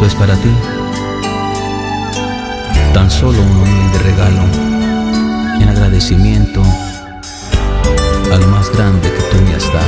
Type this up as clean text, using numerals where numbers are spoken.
Esto es para ti, tan solo un humilde regalo en agradecimiento a lo más grande que tú me has dado.